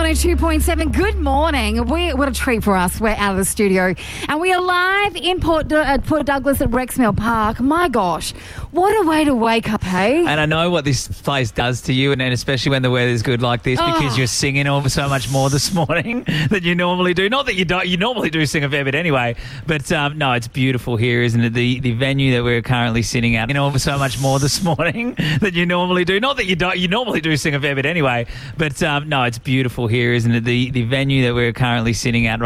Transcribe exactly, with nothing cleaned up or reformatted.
one oh two point seven. Good morning. We, what a treat for us. We're out of the studio and we are live in Port, uh, Port Douglas at Rexmill Park. My gosh, what a way to wake up, hey? And I know what this place does to you, and, and especially when the weather's good like this, Oh. because you're singing over so much more this morning than you normally do. Not that you don't, you normally do sing a fair bit anyway, but um, no, it's beautiful here, isn't it? The the venue that we're currently sitting at, you know, over so much more this morning than you normally do. Not that you don't, you normally do sing a fair bit anyway, but um, no, it's beautiful here, isn't it? The the venue that we're currently sitting at